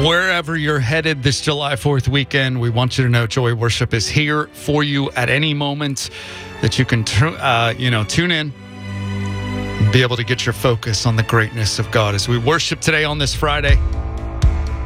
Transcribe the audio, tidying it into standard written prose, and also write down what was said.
Wherever you're headed this July 4th weekend, we want you to know Joy Worship is here for you at any moment that you can tune in and be able to get your focus on the greatness of God as we worship today on this Friday.